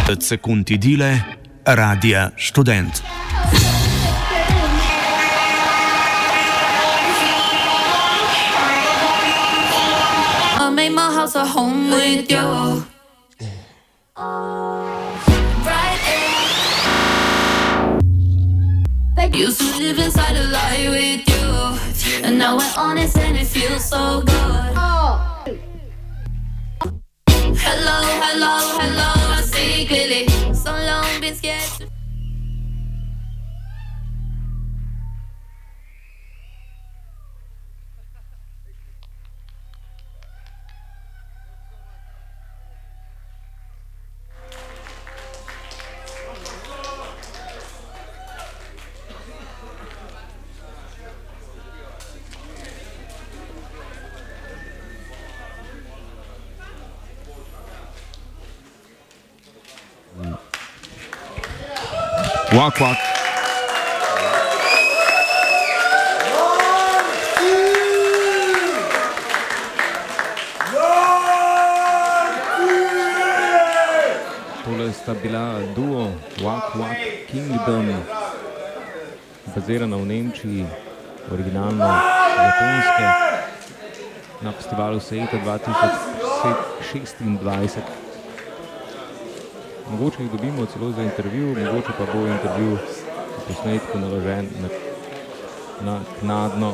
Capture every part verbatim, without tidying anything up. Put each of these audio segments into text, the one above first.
devetdeset sekund idile, Radia Študent. I made my house a home with you. Right there. Used to live inside a lie with you, and now we're honest and it feels so good. Hello, hello, hello, I see clearly. So long been scared to Walk, walk. Tole sta bila duo Walk, Walk Kingdom, bazirana v Nemčiji, originalno japonske, na festivalu Seita dva tisoč šestindvajset. Mogoče jih dobimo celo za intervju, mogoče pa bo intervju v posnetku naložen naknadno.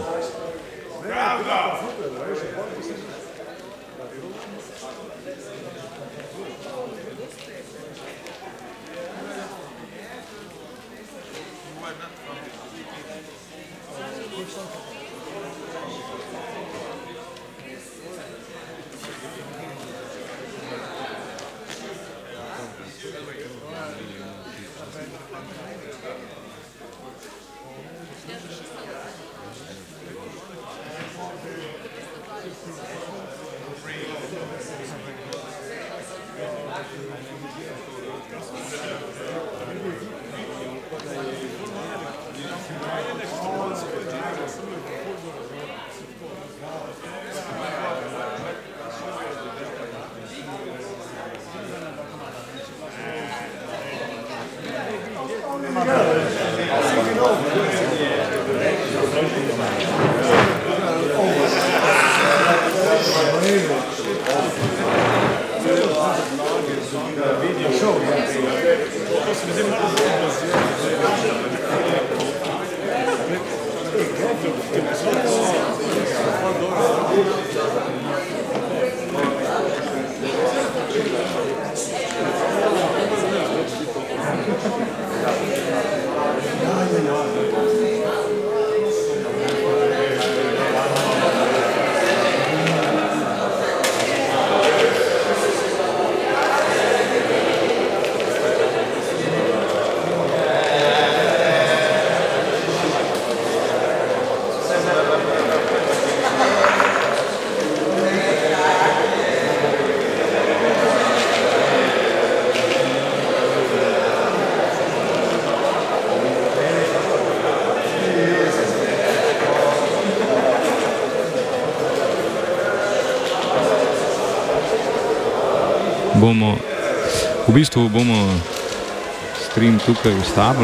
Bomo, v bistvu bomo stream tukaj ustavili.